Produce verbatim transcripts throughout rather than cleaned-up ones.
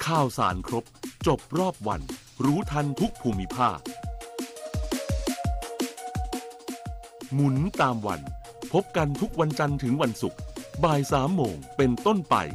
ข่าวสารครบจบรอบวันรู้ทันทุกภูมิภาคหมุนตามวันพบกันทุกวันจันทร์ถึงวันศุกร์บ่ายสามโมงเป็นต้นไป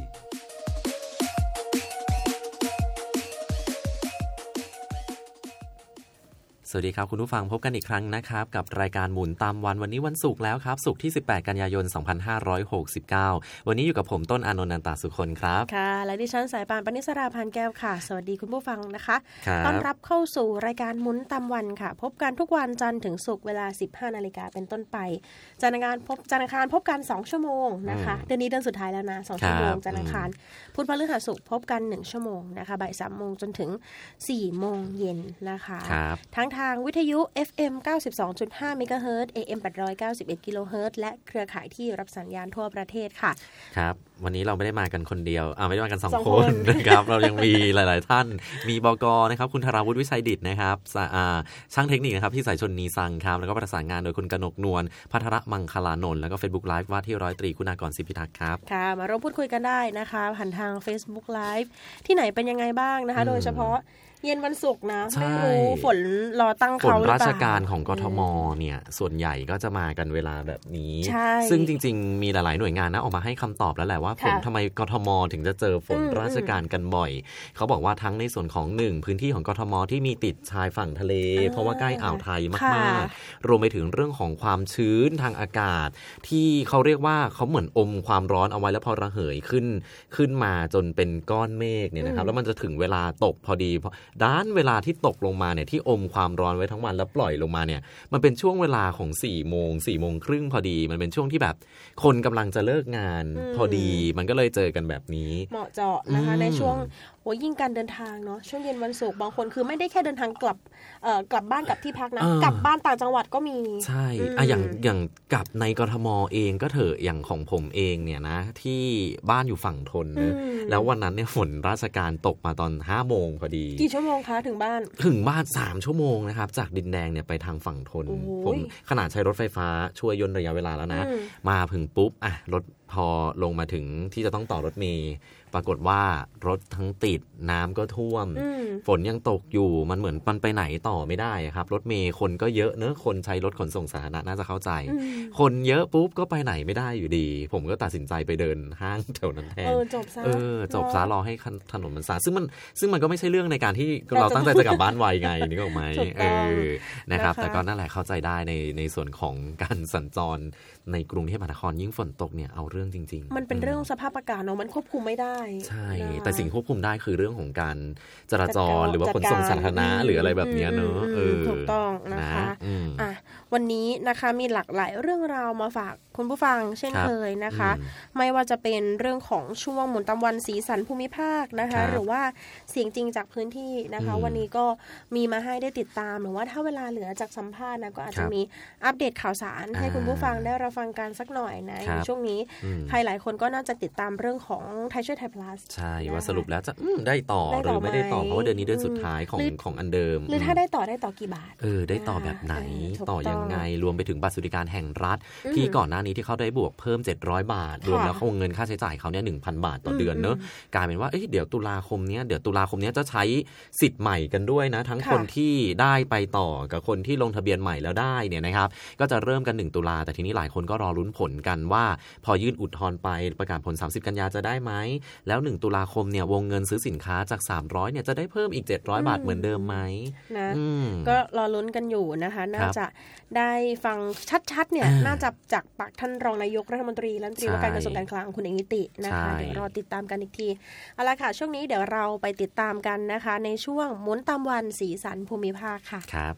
สวัสดีครับคุณผู้ฟังพบกันอีกครั้งนะครับกับรายการหมุนตามวันวันนี้วันศุกร์แล้วครับศุกร์ที่สิบแปดกันยายนสองพันห้าร้อยหกสิบเก้าวันนี้อยู่กับผมต้นอานนท์ นันตาสุคนครับค่ะและดิฉันสายปานปณิสราพานแก้วค่ะสวัสดีคุณผู้ฟังนะคะต้อนรับเข้าสู่รายการหมุนตามวันค่ะพบกันทุกวันจันทร์ถึงศุกร์เวลา สิบห้านาฬิกาเป็นต้นไปจันทร์อังคารพบจันทร์อังคารพบกันสองชั่วโมงนะคะเดือนนี้เดือนสุดท้ายแล้วนะสองชั่วโมงจันทร์อังคารพุธพฤหัสศุกร์พบกันหนึ่งชั่วโมงนะคะบ่าย สามโมงจนถึง สี่โมงเย็นนะคะทั้งทางวิทยุเอฟ เอ็ม เก้าสิบสองจุดห้า เมกะเฮิรตซ์ เอ เอ็ม แปดร้อยเก้าสิบเอ็ด กิโลเฮิรตซ์และเครือข่ายที่รับสัญญาณทั่วประเทศค่ะครับวันนี้เราไม่ได้มากันคนเดียวอ่าไม่ได้มากันสองคนนะครับเรายังมีหลายๆท่านมีบก.นะครับคุณธราวุฒิวิชัยดิษฐ์นะครับอ่าช่างเทคนิคนะครับที่สายชนนีซังครับแล้วก็ประสานงานโดยคุณกนกนวลภัทรมังคลานนท์แล้วก็ Facebook Live ว่าที่ร้อยตรีคุณากรศิพิทักษ์ครับค่ะมาร่วมพูดคุยกันได้นะคะผ่านทาง Facebook Live ที่ไหนเป็นยังไงบ้างนะคะโดยเฉพาะเย็นวันศุกร์นะไม่รู้ฝนรอตั้งเขาหรือเปล่าฝนราชการของกทมเนี่ยส่วนใหญ่ก็จะมากันเวลาแบบนี้ซึ่งจริงๆมีหลายๆหน่วยงานนะออกมาให้คำตอบแล้วแหละว่าฝนทำไมกทมถึงจะเจอฝนราชการกันบ่อยเขาบอกว่าทั้งในส่วนของหนึ่งพื้นที่ของกทมที่มีติดชายฝั่งทะเลเพราะว่าใกล้อ่าวไทยมากๆรวมไปถึงเรื่องของความชื้นทางอากาศที่เขาเรียกว่าเขาเหมือนอมความร้อนเอาไว้แล้วพอระเหยขึ้นขึ้นมาจนเป็นก้อนเมฆเนี่ยนะครับแล้วมันจะถึงเวลาตกพอดีด้านเวลาที่ตกลงมาเนี่ยที่อมความร้อนไว้ทั้งวันแล้วปล่อยลงมาเนี่ยมันเป็นช่วงเวลาของสี่โมงสี่โมงครึ่งพอดีมันเป็นช่วงที่แบบคนกำลังจะเลิกงานพอดีมันก็เลยเจอกันแบบนี้เหมาะเจาะนะคะในช่วงโอ้ยิ่งการเดินทางเนาะช่วงเย็นวันศุกร์บางคนคือไม่ได้แค่เดินทางกลับเอ่อกลับบ้านกลับที่พักนะกลับบ้านต่างจังหวัดก็มีใช่อ่ะอย่างอย่างกลับในกทมเองก็เถอะอย่างของผมเองเนี่ยนะที่บ้านอยู่ฝั่งทนนะแล้ววันนั้นเนี่ยฝนราชการตกมาตอนห้าโมงพอดีกี่ชั่วโมงคะถึงบ้านถึงบ้านสามชั่วโมงนะครับจากดินแดงเนี่ยไปทางฝั่งทนผมขนาดใช้รถไฟฟ้าช่วยย่นระยะเวลาแล้วนะมาถึงปุ๊บอ่ะรถพอลงมาถึงที่จะต้องต่อรถเมล์ปรากฏว่ารถทั้งติดน้ำก็ท่วมฝนยังตกอยู่มันเหมือนมันไปไหนต่อไม่ได้ครับรถเมล์คนก็เยอะเนอะคนใช้รถขนส่งสาธารณะน่าจะเข้าใจคนเยอะปุ๊บก็ไปไหนไม่ได้อยู่ดีผมก็ตัดสินใจไปเดินห้างแถวนั้นแทนเออจบซะเออจบซะรอให้ถนนมันสะอาดซึ่งมันซึ่งมันก็ไม่ใช่เรื่องในการที่เราตั้งใจจะกลับบ้านไวไงนึกออกไหมเออนะครับแต่ก็นั่นแหละเข้าใจได้ในในส่วนของการสัญจรในกรุงเทพมหานครยิ่งฝนตกเนี่ยเอาเรื่องจริงๆมันเป็นเรื่องสภาพอากาศเนาะมันควบคุมไม่ได้ใช่แต่สิ่งควบคุมได้คือเรื่องของการจราจรหรือว่าขนส่งสาธารณะหรืออะไรแบบนี้เนอะเออถูกต้องนะคะอ่ะวันนี้นะคะมีหลากหลายเรื่องราวมาฝากคุณผู้ฟังเช่นเคยนะคะไม่ว่าจะเป็นเรื่องของช่วงหมุนตามวันสีสันภูมิภาคนะคะหรือว่าเสียงจริงจากพื้นที่นะคะวันนี้ก็มีมาให้ได้ติดตามหรือว่าถ้าเวลาเหลือจากสัมภาษณ์นะก็อาจจะมีอัปเดตข่าวสารให้คุณผู้ฟังได้รับฟังกันสักหน่อยนะในช่วงนี้ใครหลายคนก็น่าจะติดตามเรื่องของไทยช่วยไทย plus ใช่ว่าสรุปแล้วจะได้ต่อหรือไม่ได้ต่อเพราะว่าเดือนนี้เดือนสุดท้ายของของอันเดิมหรือถ้าได้ต่อได้ต่อกี่บาทเออได้ต่อแบบไหนต่อยังไงรวมไปถึงบัตรสวัสดิการแห่งรัฐที่ก่อนหน้านี้ที่เขาได้บวกเพิ่มเจ็ดร้อยบาทรวมแล้วเงินค่าใช้จ่ายเขาเนี่ย หนึ่งพัน บาทต่อเดือนเนอะกลายเป็นว่าเอ๊ะเดี๋ยวตุลาคมเนี้ยเดี๋ยวตุลาคมเนี้ยจะใช้สิทธิ์ใหม่กันด้วยนะทั้งคนที่ได้ไปต่อกับคนที่ลงทะเบียนใหม่แล้วได้เนี่ยนะครับก็จะเริ่มกันหนึ่งตุลาแต่ทีนี้หลายคนก็รอลุ้นผลกันว่าพอยื่นอุทธรณ์ไปประกาศผลสามสิบกันยาจะได้ไหมแล้วหนึ่งตุลาคมเนี่ยวงเงินซื้อสินค้าจากสามร้อยเนี่ยจะได้เพิ่มอีกเจ็ดร้อยบาทเหมือนเดิมไหมนะก็รอลุ้นกันอยู่นะคะน่าจะได้ฟังชัดๆเนี่ยน่าจะจากปากท่านรองนายกรัฐมนตรีรัฐมนตรีว่าการกระทรวงการคลังคุณเอกนิตินะคะเดี๋ยวรอติดตามกันอีกทีเอาล่ะค่ะช่วงนี้เดี๋ยวเราไปติดตามกันนะคะในช่วงหมุนตามวันสีสันภูมิภาคค่ะครับ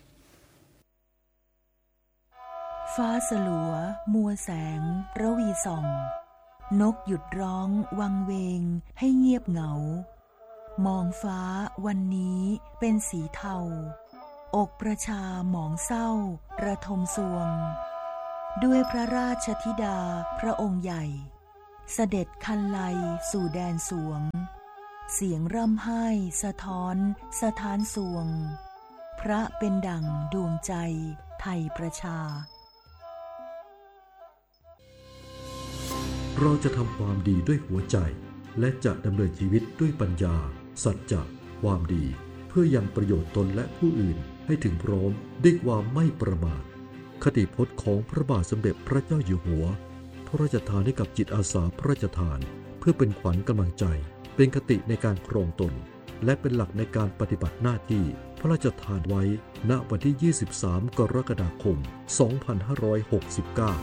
ฟ้าสลัวมัวแสงระวีส่องนกหยุดร้องวังเวงให้เงียบเหงามองฟ้าวันนี้เป็นสีเทาอกประชาหมองเศร้าระทมสวงด้วยพระราชธิดาพระองค์ใหญ่เสด็จคันไลสู่แดนสวงเสียงร่ำไห้สะท้อนสะท้านสวงพระเป็นดั่งดวงใจไทยประชาเราจะทำความดีด้วยหัวใจและจะดำเนินชีวิตด้วยปัญญาสัจจะความดีเพื่อยังประโยชน์ตนและผู้อื่นให้ถึงพร้อมด้วยความไม่ประมาทคติพจน์ของพระบาทสมเด็จพระเจ้าอยู่หัวพระราชทานให้กับจิตอาสาพระราชทานเพื่อเป็นขวัญกำลังใจเป็นคติในการครองตนและเป็นหลักในการปฏิบัติหน้าที่พระราชทานไว้ณวันที่ยี่สิบสามกรกฎาคมสองพันห้าร้อยหกสิบเก้า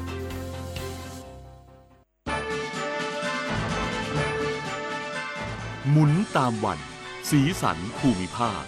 หมุนตามวันสีสันภูมิภาค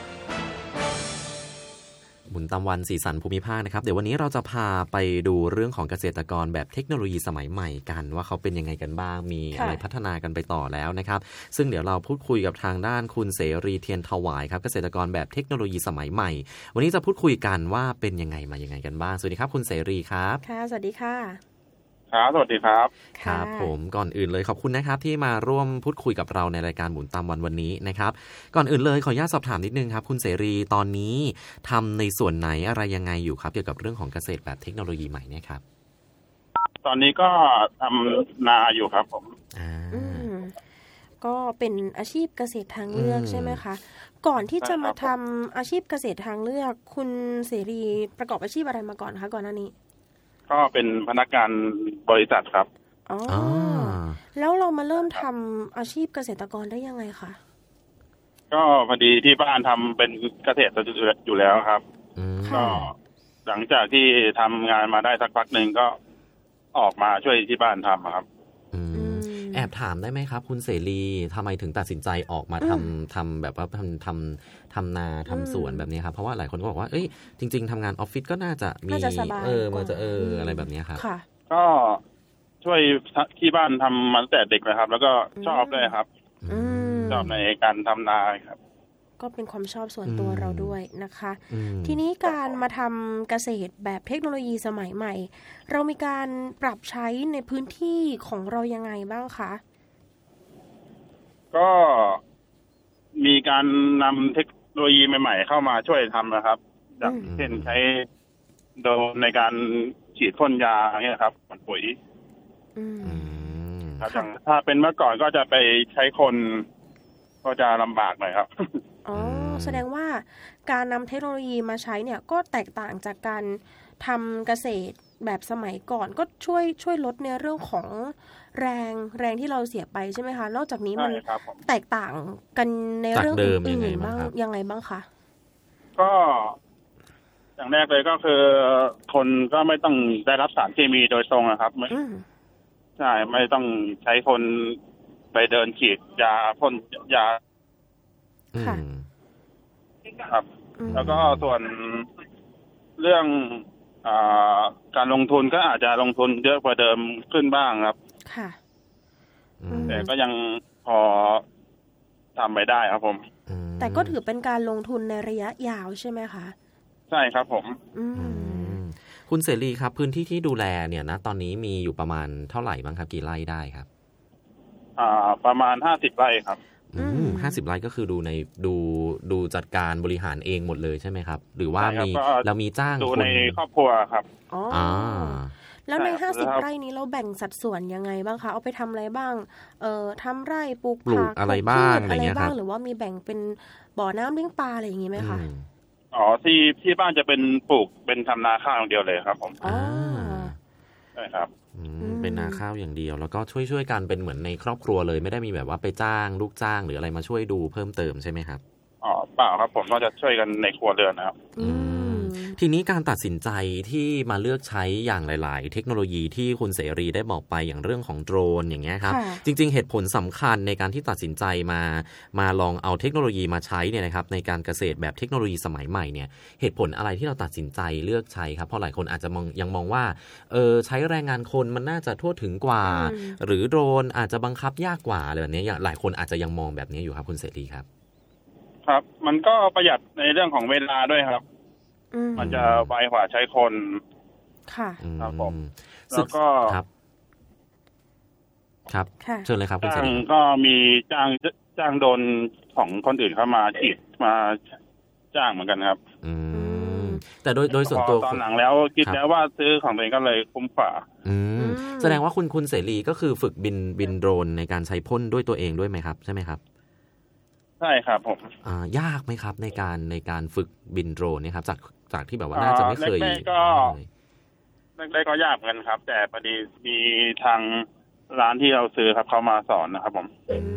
หมุนตามวันสีสันภูมิภาคนะครับเดี๋ยววันนี้เราจะพาไปดูเรื่องของเกษตรกรแบบเทคโนโลยีสมัยใหม่กันว่าเขาเป็นยังไงกันบ้างมีอะไรพัฒนากันไปต่อแล้วนะครับซึ่งเดี๋ยวเราพูดคุยกับทางด้านคุณเสรีเทียนถวายครับเกษตรกรแบบเทคโนโลยีสมัยใหม่วันนี้จะพูดคุยกันว่าเป็นยังไงมายังไงกันบ้างสวัสดีครับคุณเสรีครับค่ะสวัสดีค่ะครับสวัสดีครับครับผมก่อนอื่นเลยขอบคุณนะครับที่มาร่วมพูดคุยกับเราในรายการหมุนตามวันวันนี้นะครับก่อนอื่นเลยขออนุญาตสอบถามนิดนึงครับคุณเสรีตอนนี้ทำในส่วนไหนอะไรยังไงอยู่ครับเกี่ยวกับเรื่องของเกษตรแบบเทคโนโลยีใหม่เนี่ยครับตอนนี้ก็ทำนาอยู่ครับผมอ่าก็เป็นอาชีพเกษตรทางเลือกใช่ไหมคะก่อนที่จะมาทำอาชีพเกษตรทางเลือกคุณเสรีประกอบอาชีพอะไรมาก่อนคะก่อนหน้านี้ก็เป็นพนักงานบริษัทครับอ๋อแล้วเรามาเริ่มทำอาชีพเกษตรกรได้ยังไงคะก็พอดีที่บ้านทำเป็นเกษตรอยู่แล้วครับก็หลังจากที่ทำงานมาได้สักพักหนึ่งก็ออกมาช่วยที่บ้านทำครับแอบถามได้ไหมครับคุณเสรีทำไมถึงตัดสินใจออกมาทำทำแบบว่าทำทำทำนาทำสวนแบบนี้ครับเพราะว่าหลายคนก็บอกว่าเอ้ยจริงๆทำงานออฟฟิศก็น่าจะมีเออมันจะเอออะไรแบบนี้ครับก็ช่วยที่บ้านทำมาตั้งแต่เด็กเลยครับแล้วก็ชอบด้วยครับชอบในการทำนาครับก็เป็นความชอบส่วนตัวเราด้วยนะคะทีนี้การมาทำเกษตรแบบเทคโนโลยีสมัยใหม่เรามีการปรับใช้ในพื้นที่ของเรายังไงบ้างคะก็มีการนำเทคโนโลยีใหม่ๆเข้ามาช่วยทำนะครับอย่างเช่นใช้โดรนในการฉีดพ่นยาเนี่ยครับปุ๋ยครับอย่างถ้าเป็นเมื่อก่อนก็จะไปใช้คนก็จะลำบากหน่อยครับอ๋อแสดงว่าการนำเทคโนโลยีมาใช้เนี่ยก็แตกต่างจากการทำเกษตรแบบสมัยก่อนก็ช่วยช่วยลดในเรื่องของแรงแรงที่เราเสียไปใช่ไหมคะนอกจากนี้มันแตกต่างกันในเรื่องอื่นบ้างยังไงบ้างคะก็อย่างแรกเลยก็คือคนก็ไม่ต้องได้รับสารเคมีโดยตรงนะครับไม่ใช่ไม่ต้องใช้คนไปเดินฉีดยาพ่นยาค่ะครับแล้วก็ส่วนเรื่องอ่าการลงทุนก็อาจจะลงทุนเยอะกว่าเดิมขึ้นบ้างครับค่ะแต่ก็ยังพอทำไปได้ครับผมแต่ก็ถือเป็นการลงทุนในระยะยาวใช่ไหมคะใช่ครับผมคุณเสรีครับพื้นที่ที่ดูแลเนี่ยนะตอนนี้มีอยู่ประมาณเท่าไหร่บ้างครับกี่ไร่ได้ครับอ่าประมาณห้าสิบไร่ครับอืมห้าสิบไร่ก็คือดูในดูดูจัดการบริหารเองหมดเลยใช่ไหมครับหรือว่ามีเรามีจ้างดูในครอบครัวครับอ๋อแล้วในห้าสิบไร่นี้เราแบ่งสัดส่วนยังไงบ้างคะเอาไปทำอะไรบ้างเอ่อทำไร่ปลูกผักอะไรบ้างอะไรเงี้ยครับหรือว่ามีแบ่งเป็นบ่อน้ำเลี้ยงปลาอะไรอย่างงี้ไหมคะอ๋อที่ที่บ้านจะเป็นปลูกเป็นทำนาข้าวอย่างเดียวเลยครับผมอ๋อใช่ครับเป็นนาข้าวอย่างเดียวแล้วก็ช่วยๆกันเป็นเหมือนในครอบครัวเลยไม่ได้มีแบบว่าไปจ้างลูกจ้างหรืออะไรมาช่วยดูเพิ่มเติมใช่ไหมครับอ๋อเปล่าครับผมก็จะช่วยกันในครัวเรือนนะครับทีนี้การตัดสินใจที่มาเลือกใช้อย่างหลายๆเทคโนโลยีที่คุณเสรีได้บอกไปอย่างเรื่องของโดรนอย่างเงี้ยครับจริงๆเหตุผลสำคัญในการที่ตัดสินใจมามาลองเอาเทคโนโลยีมาใช้เนี่ยนะครับในการเกษตรแบบเทคโนโลยีสมัยใหม่เนี่ยเหตุผลอะไรที่เราตัดสินใจเลือกใช้ครับเพราะหลายคนอาจจะมองยังมองว่าเออใช้แรงงานคนมันน่าจะทั่วถึงกว่าหรือโดรนอาจจะบังคับยากกว่าอะไรแบบนี้หลายคนอาจจะยังมองแบบนี้อยู่ครับคุณเสรีครับครับมันก็ประหยัดในเรื่องของเวลาด้วยครับมันจะไวกว่าใช้คนค่ะครับผมแล้วก็ครับครับเชิญเลยครับคุณเสรีก็มีจ้างจ้างโดนของคนอื่นเข้ามาฉีดมาจ้างเหมือนกันครับอืมแต่โดยโดยส่วนตัวตอนหลังแล้วคิดแล้วว่าซื้อของตัวเองก็เลยคุ้มกว่าอืมแสดงว่าคุณคุณเสรีก็คือฝึกบินบินโดรนในการใช้พ่นด้วยตัวเองด้วยไหมครับใช่ไหมครับใช่ครับผมอ่ายากไหมครับในการในการฝึกบินโดรนเนี่ยครับจากจากที่แบบว่าน่าจะไม่เคยแรกๆก็แรกๆก็ยากเหมือนกันครับแต่พอดีมีทางร้านที่เราซื้อครับเขามาสอนนะครับผม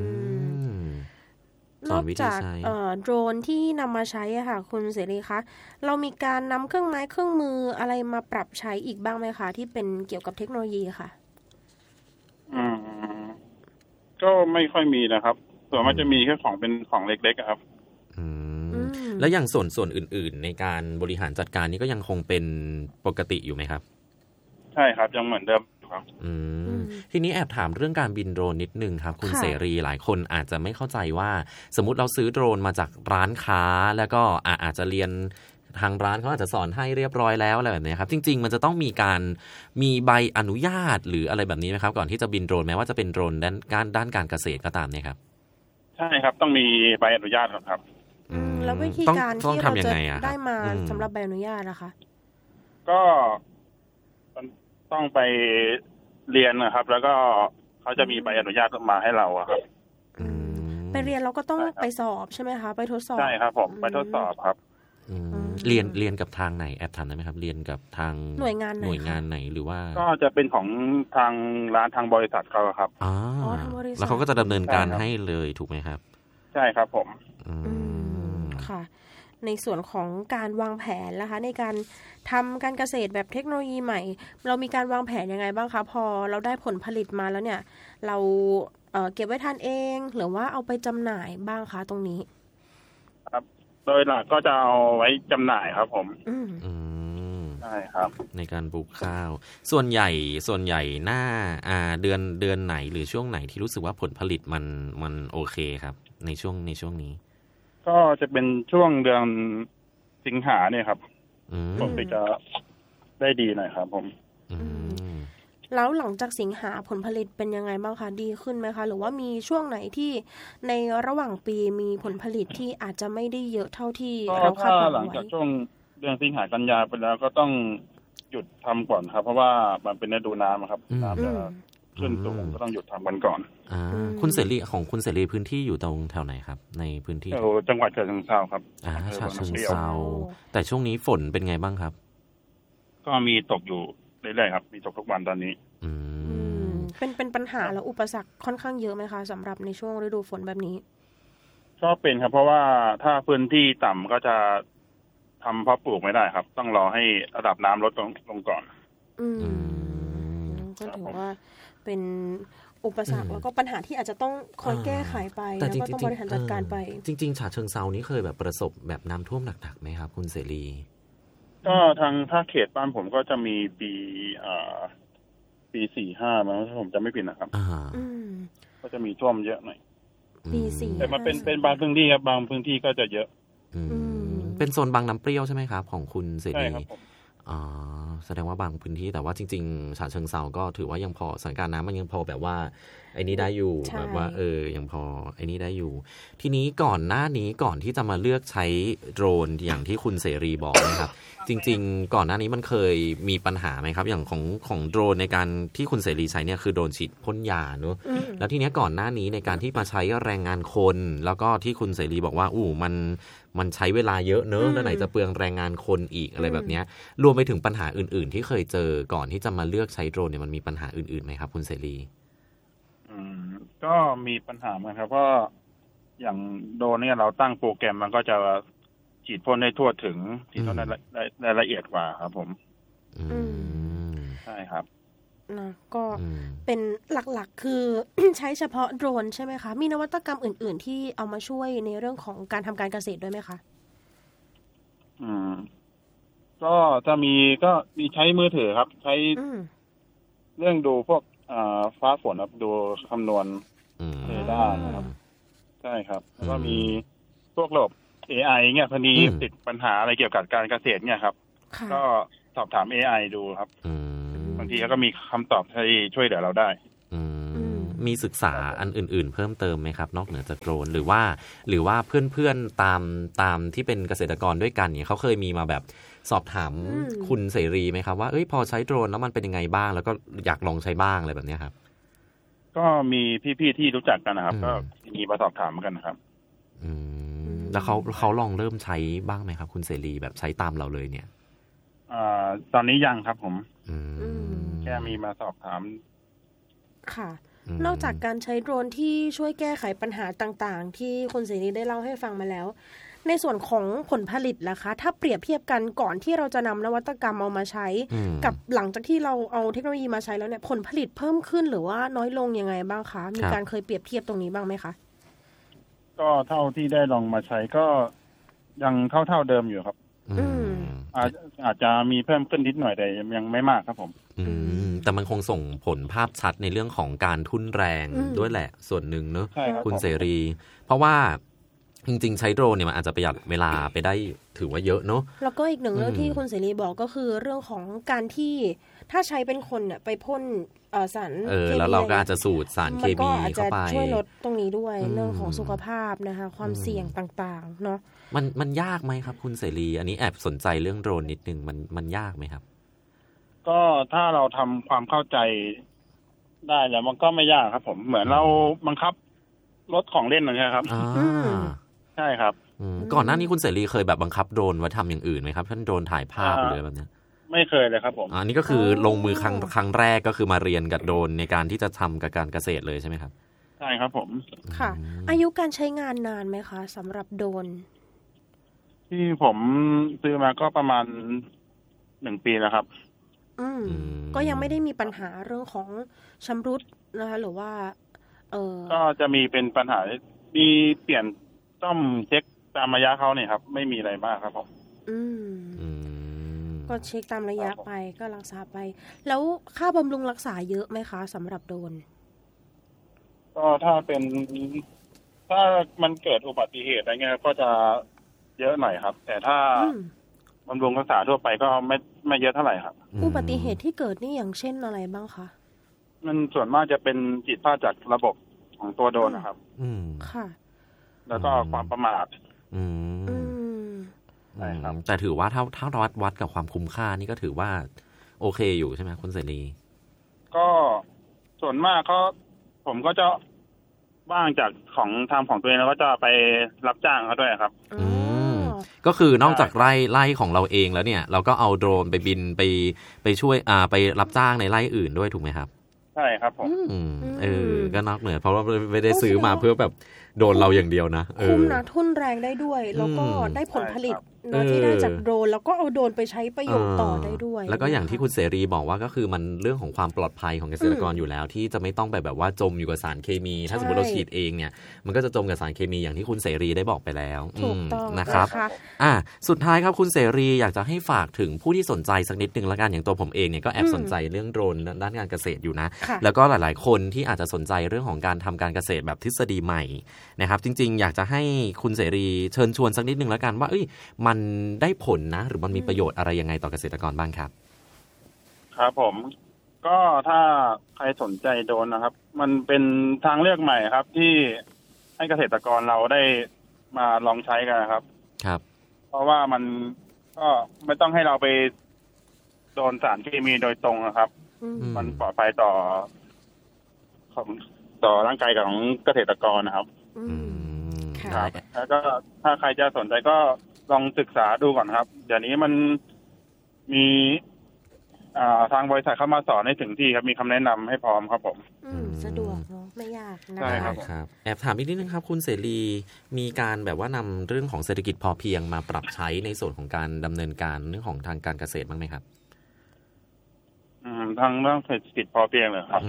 นอกจากโดรนที่นำมาใช้อะค่ะคุณเสรีคะเรามีการนำเครื่องไม้เครื่องมืออะไรมาปรับใช้อีกบ้างไหมคะที่เป็นเกี่ยวกับเทคโนโลยีค่ะอืมก็ไม่ค่อยมีนะครับส่วนมากจะมีแค่ของเป็นของเล็กๆครับแล้วอย่างส่วนส่วนอื่นๆในการบริหารจัดการนี้ก็ยังคงเป็นปกติอยู่ไหมครับใช่ครับยังเหมือนเดิมครับทีนี้แอบถามเรื่องการบินโดรนนิดนึงครับคุณเสรีหลายคนอาจจะไม่เข้าใจว่าสมมุติเราซื้อโดรนมาจากร้านค้าแล้วก็อาจจะเรียนทางร้านเขาอาจจะสอนให้เรียบร้อยแล้วอะไรแบบนี้ครับจริงๆมันจะต้องมีการมีใบอนุญาตหรืออะไรแบบนี้ไหมครับก่อนที่จะบินโดรนแม้ว่าจะเป็นโดรนด้านการด้านการเกษตรก็ตามเนี่ยครับใช่ครับต้องมีใบอนุญาตครับแล้ววิธีการที่เราจะได้มาสำหรับใบอนุญาตนะคะก็ต้องไปเรียนนะครับแล้วก็เขาจะมีใบอนุญาตมาให้เราครับไปเรียนเราก็ต้องไปสอบใช่ไหมคะไปทดสอบใช่ครับผมไปทดสอบครับเรียนเรียนกับทางไหนแอบถามได้ไหมครับเรียนกับทางหน่วยงานไหนหน่วยงานไหนหรือว่าก็จะเป็นของทางร้านทางบริษัทเขาครับอ๋อแล้วเขาก็จะดำเนินการให้เลยถูกไหมครับใช่ครับผมค่ะในส่วนของการวางแผนนะคะในการทำการเกษตรแบบเทคโนโลยีใหม่เรามีการวางแผนยังไงบ้างคะพอเราได้ผลผลิตมาแล้วเนี่ยเราเอ่อเก็บไว้ทานเองหรือว่าเอาไปจำหน่ายบ้างคะตรงนี้ครับโดยหลักก็จะเอาไว้จำหน่ายครับผมอืมใช่ครับในการปลูกข้าวส่วนใหญ่ส่วนใหญ่หน้าอ่าเดือนเดือนไหนหรือช่วงไหนที่รู้สึกว่าผลผลิตมันมันโอเคครับในช่วงในช่วงนี้ก็จะเป็นช่วงเดือนสิงหาเนี่ยครับผมจะได้ดีหน่อยครับผมแล้วหลังจากสิงหาผลผลิตเป็นยังไงบ้างคะดีขึ้นไหมคะหรือว่ามีช่วงไหนที่ในระหว่างปีมีผลผลิตที่อาจจะไม่ได้เยอะเท่าที่เราคาดหวังไว้หลังจากช่วงเดือนสิงหากันยาไปแล้วก็ต้องหยุดทำก่อนครับเพราะว่ามันเป็นฤดูน้ำครับน้ำจะขึ้นสูงก็ต้องหยุดทำกันก่อนอ่าคุณเสรีของคุณเสรีพื้นที่อยู่ตรงแถวไหนครับในพื้นที่จังหวัดฉะเชิงเทราครับอ่าฉะเชิงเทราแต่ช่วงนี้ฝนเป็นไงบ้างครับก็มีตกอยู่เรื่อยๆครับมีตกทุกวันตอนนี้อืมเป็นเป็นปัญหาและอุปสรรคค่อนข้างเยอะไหมคะสำหรับในช่วงฤดูฝนแบบนี้ก็เป็นครับเพราะว่าถ้าพื้นที่ต่ำก็จะทำเพาะปลูกไม่ได้ครับต้องรอให้ระดับน้ำลดลงลงก่อนอืมก็ถือว่าเป็นอุปสรรคแล้วก็ปัญหาที่อาจจะต้องคอยแก้ไขไปแล้วก็ต้องบริหารจัดการไปจริงๆฉะเชิงเทรานี่เคยแบบประสบแบบน้ำท่วมหนักๆไหมครับคุณเสรีก็ทางภาคเขตบ้านผมก็จะมีปีอ่าปีสี่ห้ามั้งถ้าผมจะไม่ผิดนะครับอ่าก็จะมีท่วมเยอะหน่อยปีสี่แต่มาเป็นเป็นบางพื้นที่ครับบางพื้นที่ก็จะเยอะเป็นโซนบางน้ำเปรี้ยวใช่ไหมครับของคุณเสรีใช่ครับผมอ๋อแสดงว่าบางพื้นที่แต่ว่าจริงๆฉะเชิงเทราก็ถือว่ายังพอสถานการณ์น้ำมันยังพอแบบว่าไอ้นี่ได้อยู่แบบว่าเออยังพอไอ้นี่ได้อยู่ทีนี้ก่อนหน้านี้ก่อนที่จะมาเลือกใช้โดรนอย่างที่คุณเสรีบอกนะครับจริงๆก่อนหน้านี้มันเคยมีปัญหาไหมครับอย่างของของโดรนในการที่คุณเสรีใช้เนี่ยคือโดรนฉีดพ่นยาเนอะแล้วทีนี้ก่อนหน้านี้ในการที่มาใช้แรงงานคนแล้วก็ที่คุณเสรีบอกว่าอู้มันมันใช้เวลาเยอะเนอะแล้วไหนจะเปลืองแรงงานคนอีกอะไรแบบนี้รวมไปถึงปัญหาอื่นๆที่เคยเจอก่อนที่จะมาเลือกใช้โดรนเนี่ยมันมีปัญหาอื่นๆไหมครับคุณเสรีอืมก็มีปัญหาเหมือนครับเพราะอย่างโดรนเนี่ยเราตั้งโปรแกรมมันก็จะฉีดพ่นได้ทั่วถึงฉีดพ่นได้ได้ละเอียดกว่าครับผมใช่ครับนะก็เป็นหลักๆคือ ใช้เฉพาะโดรนใช่ไหมคะมีนวัตกรรมอื่นๆที่เอามาช่วยในเรื่องของการทำการเกษตรด้วยไหมคะอืมก็จะมีก็มีใช้มือถือครับใช้เรื่องดูพวกอ่าฟ้าฝนครับดูคำนวณเรดาร์นะครับใช่ครับแล้วก็มีพวกระบบ เอ ไอ เนี่ยพอดีติดปัญหาอะไรเกี่ยวกับการเกษตรเนี่ยครับก็สอบถาม เอ ไอ ดูครับบางทีเขาก็มีคำตอบที่ช่วยเหลือเราได้มีศึกษาอันอื่นๆเพิ่มเติมไหมครับนอกเหนือจากโดรนหรือว่าหรือว่าเพื่อนๆตามตามที่เป็นเกษตรกรด้วยกันเนี่ยเขาเคยมีมาแบบสอบถามคุณเสรีไหมครับว่าเอ้ยพอใช้โดรนแล้วมันเป็นยังไงบ้างแล้วก็อยากลองใช้บ้างอะไรแบบนี้ครับก็มีพี่ๆที่รู้จักกันนะครับก็มีมาสอบถามกันนะครับแล้วเขาเขาลองเริ่มใช้บ้างไหมครับคุณเสรีแบบใช้ตามเราเลยเนี่ยอ่าตอนนี้ยังครับผมแค่มีมาสอบถามค่ะนอกจากการใช้โดรนที่ช่วยแก้ไขปัญหาต่างๆที่คุณเสรีได้เล่าให้ฟังมาแล้วในส่วนของผลผลิตล่ะคะถ้าเปรียบเทียบกันก่อนที่เราจะนำนวัตกรรมเอามาใช้กับหลังจากที่เราเอาเทคโนโลยีมาใช้แล้วเนี่ยผลผลิตเพิ่มขึ้นหรือว่าน้อยลงยังไงบ้างคะมีการเคยเปรียบเทียบตรงนี้บ้างไหมคะก็เท่าที่ได้ลองมาใช้ก็ยังเท่าเท่าเดิมอยู่ครับอาจอาจจะมีเพิ่มขึ้นนิดหน่อยแต่ยังไม่มากครับผมแต่มันคงส่งผลภาพชัดในเรื่องของการทุ่นแรงด้วยแหละส่วนหนึ่งเนอะคุณเสรีเพราะว่าจริงๆใช้โดรนเนี่ยมันอาจจะประหยัดเวลาไปได้ถือว่าเยอะเนอะแล้วก็อีกหนึ่งเรื่องที่คุณเสรีบอกก็คือเรื่องของการที่ถ้าใช้เป็นคนเนี่ยไปพ่นสารเออแล้วเราก็อาจจะสูดสารเคมีเข้าไปช่วยลดตรงนี้ด้วยเรื่องของสุขภาพนะคะความเสี่ยงต่างๆเนาะมันมันยากไหมครับคุณเสรีอันนี้แอบสนใจเรื่องโดรนนิดนึงมันมันยากไหมครับก็ถ้าเราทำความเข้าใจได้แล้วมันก็ไม่ยากครับผมเหมือนเราบังคับรถของเล่นอย่างเงี้ยครับใช่ครับก่อนหน้านี้คุณเสรีเคยแบบบังคับโดรนไว้ทำอย่างอื่นไหมครับท่านโดรนถ่ายภาพหรือแบบนี้ไม่เคยเลยครับผมอันนี้ก็คือลงมือครั้งครั้งแรกก็คือมาเรียนกับโดรนในการที่จะทำกับการเกษตรเลยใช่ไหมครับใช่ครับผมค่ะอายุการใช้งานนานไหมคะสำหรับโดรนที่ผมซื้อมาก็ประมาณหนึ่งปีแล้วครับอืมก็ยังไม่ได้มีปัญหาเรื่องของชำรุดนะคะหรือว่าเออก็จะมีเป็นปัญหามีเปลี่ยนซ่อมเช็คตามระยะเขาเนี่ยครับไม่มีอะไรมากครับผมอืมก็เช็คตามระยะไปก็รักษาไปแล้วค่าบำรุงรักษาเยอะไหมคะสำหรับโดรนก็ถ้าเป็นถ้ามันเกิดอุบัติเหตุอะไรเงี้ยก็จะเยอะหน่อยครับแต่ถ้าบำรุงรักษาทั่วไปก็ไม่ไม่เยอะเท่าไหร่ครับอุบัติเหตุที่เกิดนี่อย่างเช่นอะไรบ้างคะมันส่วนมากจะเป็นผิดพลาดจากระบบของตัวโดรนนะครับอืมค่ะแล้วก็ความประมาทอืมใช่ครับแต่ถือว่าถ้าถ้าวัดวัดกับความคุ้มค่านี่ก็ถือว่าโอเคอยู่ใช่ไหมคุณเสรีก็ส่วนมากก็ผมก็จะบ้างจากของทำของตัวเองแล้วก็จะไปรับจ้างเขาด้วยครับอืมก็คือนอกจากไร่ไร่ของเราเองแล้วเนี่ยเราก็เอาโดรนไปบินไปไปช่วยอ่าไปรับจ้างในไร่อื่นด้วยถูกไหมครับใช่ครับผมเออก็นอกเหนือเพราะว่าไม่ได้ซื้อมาเพื่อแบบโดนเราอย่างเดียวนะคุ้มนะทุ่นแรงได้ด้วยแล้วก็ได้ผลผลิตโดยที่ได้จากโดรนแล้วก็เอาโดรนไปใช้ประโยชน์ต่อได้ด้วยแล้วก็อย่างที่คุณเสรีบอกว่าก็คือมันเรื่องของความปลอดภัยของเกษตรกรอยู่แล้วที่จะไม่ต้องไปแบบว่าจมอยู่กับสารเคมีถ้าสมมติเราฉีดเองเนี่ยมันก็จะจมกับสารเคมีอย่างที่คุณเสรีได้บอกไปแล้วนะครับอ่ะสุดท้ายครับคุณเสรีอยากจะให้ฝากถึงผู้ที่สนใจสักนิดนึงละกันอย่างตัวผมเองเนี่ยก็แอบสนใจเรื่องโดรนด้านการเกษตรอยู่นะแล้วก็หลายๆคนที่อาจจะสนใจเรื่องของการทำการเกษตรแบบทฤษฎีใหม่นะครับจริงๆอยากจะให้คุณเสรีเชิญชวนสักนิดนึงละกันว่าเอ้ยมันได้ผลนะหรือมันมีประโยชน์อะไรยังไงต่อเกษตรกรบ้างครับครับผมก็ถ้าใครสนใจโดรนนะครับมันเป็นทางเลือกใหม่ครับที่ให้เกษตรกรเราได้มาลองใช้กันครับครับเพราะว่ามันก็ไม่ต้องให้เราไปโดนสารเคมีโดยตรงนะครับมันปลอดภัยต่อของต่อร่างกายของเกษตรกรนะครับครับแล้วก็ถ้าใครจะสนใจก็ลองศึกษาดูก่อนครับเดี๋ยวนี้มันมีทางบริษัทเข้ามาสอนให้ถึงที่ครับมีคำแนะนำให้พร้อมครับผมสะดวกเนาะไม่ยากนะใช่ครับแอบถามอีกนิดนึงครับคุณเสรีมีการแบบว่านำเรื่องของเศรษฐกิจพอเพียงมาปรับใช้ในส่วนของการดำเนินการเรื่องของทางการเกษตรบ้างไหมครับทางเรื่องเศรษฐกิจพอเพียงเลยครับ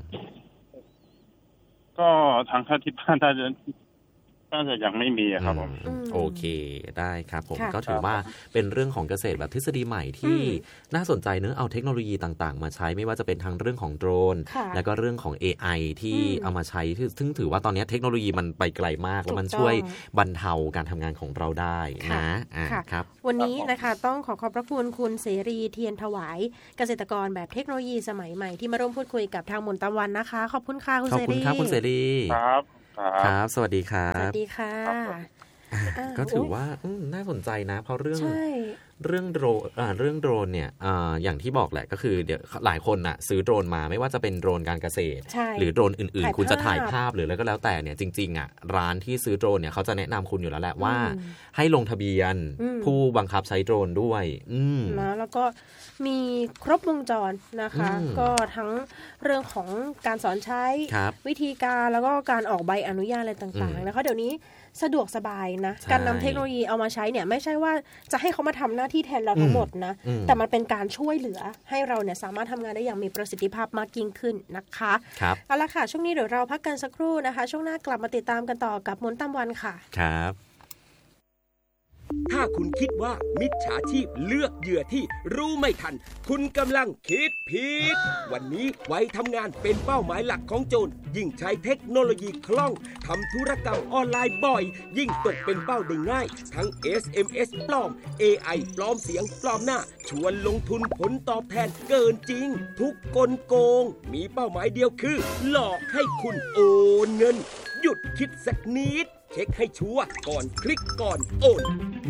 ก็ทางที่บ้านถ้าจะน่าจะยังไม่มีครับผมโอเคได้ครับผมก็ถือว่าเป็นเรื่องของเกษตรแบบทฤษฎีใหม่ที่น่าสนใจเนอะเอาเทคโนโลยีต่างๆมาใช้ไม่ว่าจะเป็นทางเรื่องของโดรนแล้วก็เรื่องของ เอ ไอ ที่เอามาใช้ซึ่งถือว่าตอนนี้เทคโนโลยีมันไปไกลมากแล้วมันช่วยบรรเทาการทำงานของเราได้นะครับวันนี้นะคะต้องขอขอบพระคุณคุณเสรีเทียนถวายเกษตรกรแบบเทคโนโลยีสมัยใหม่ที่มาร่วมพูดคุยกับทางหมุนตะวันนะคะขอบคุณค่ะคุณเสรีขอบคุณครับคุณเสรีครับครับสวัสดีครับสวัสดีค่ะก็ถือว่าน่าสนใจนะเพราะเรื่องเรื่องโดรนอ่าเรื่องโดรนเนี่ยอ่าอย่างที่บอกแหละก็คือเดี๋ยวหลายคนน่ะซื้อโดรนมาไม่ว่าจะเป็นโดรนการเกษตรหรือโดรนอื่นๆคุณจะถ่ายภาพหรืออะไรก็แล้วแต่เนี่ยจริงๆอ่ะร้านที่ซื้อโดรนเนี่ยเขาจะแนะนำคุณอยู่แล้วแหละว่าให้ลงทะเบียนผู้บังคับใช้โดรนด้วยนะแล้วก็มีครบวงจรนะคะก็ทั้งเรื่องของการสอนใช้วิธีการแล้วก็การออกใบอนุญาตอะไรต่างๆนะคะเดี๋ยวนี้สะดวกสบายนะการนำเทคโนโลยีเอามาใช้เนี่ยไม่ใช่ว่าจะให้เขามาทำหน้าที่แทนเราทั้งหมดนะแต่มันเป็นการช่วยเหลือให้เราเนี่ยสามารถทำงานได้อย่างมีประสิทธิภาพมากยิ่งขึ้นนะคะเอาละค่ะช่วงนี้เดี๋ยวเราพักกันสักครู่นะคะช่วงหน้ากลับมาติดตามกันต่อกับมนต์ตามวันค่ะครับถ้าคุณคิดว่ามิจฉาชีพเลือกเหยื่อที่รู้ไม่ทันคุณกำลังคิดผิดวันนี้ไว้ทำงานเป็นเป้าหมายหลักของโจรยิ่งใช้เทคโนโลยีคล่องทำธุรกรรมออนไลน์บ่อยยิ่งตกเป็นเป้าได้ง่ายทั้ง เอส เอ็ม เอส ปลอม เอ ไอ ปลอมเสียงปลอมหน้าชวนลงทุนผลตอบแทนเกินจริงทุกกลโกงมีเป้าหมายเดียวคือหลอกให้คุณโอนเงินหยุดคิดสักนิดเช็คให้ชัวร์ก่อนคลิกก่อนโอน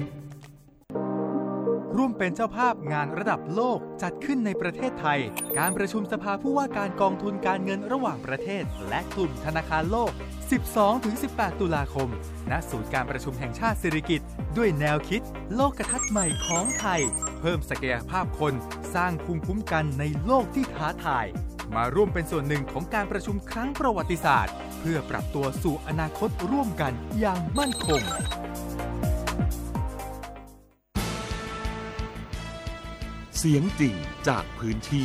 ร่วมเป็นเจ้าภาพงานระดับโลกจัดขึ้นในประเทศไทยการประชุมสภาผู้ว่าการกองทุนการเงินระหว่างประเทศและกลุ่มธนาคารโลก สิบสองถึงสิบแปด ตุลาคมณศูนย์การประชุมแห่งชาติสิริกิติ์ด้วยแนวคิดโลกทัศน์ใหม่ของไทยเพิ่มศักยภาพคนสร้างภูมิคุ้มกันในโลกที่ท้าทายมาร่วมเป็นส่วนหนึ่งของการประชุมครั้งประวัติศาสตร์เพื่อปรับตัวสู่อนาคตร่วมกันอย่างมั่นคงเสียงจริงจากพื้นที่